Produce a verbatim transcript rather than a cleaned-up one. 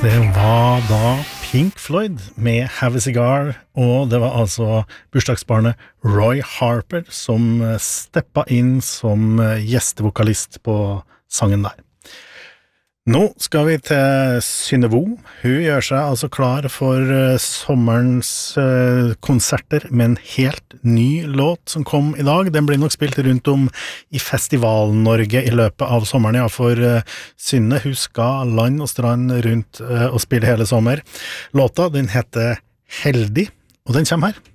Det var da Pink Floyd med Have a Cigar, og det var altså bursdagsbarnet Roy Harper som steppa inn som gjestevokalist på sangen der. Nå skal vi til Synnevo. Hun gjør seg altså klar for sommerens konserter med en helt ny låt som kom i dag. Den blir nok spilt rundt om i Festival-Norge i løpet av sommeren, ja, for Synne, hun skal land og strand rundt og spille hele sommer. Låta, den heter Heldig, og den kommer her.